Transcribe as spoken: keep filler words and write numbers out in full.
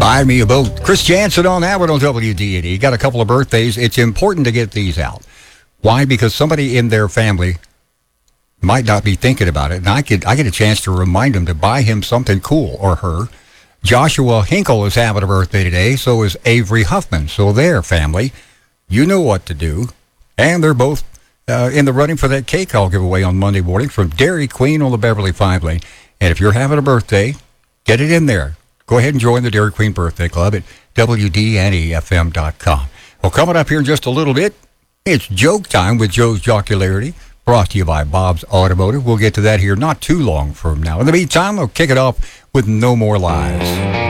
Buy me a boat. Chris Jansen on that one on W D and E. Got a couple of birthdays. It's important to get these out. Why? Because somebody in their family might not be thinking about it, and I get I get a chance to remind them to buy him something cool, or her. Joshua Hinkle is having a birthday today, so is Avery Huffman. So their family, you know what to do. And they're both uh, in the running for that cake I'll give away on Monday morning from Dairy Queen on the Beverly Five Lane. And if you're having a birthday, get it in there. Go ahead and join the Dairy Queen Birthday Club at W D N E F M dot com. Well, coming up here in just a little bit, it's joke time with Joe's Jocularity, brought to you by Bob's Automotive. We'll get to that here not too long from now. In the meantime, I'll kick it off with No More Lies.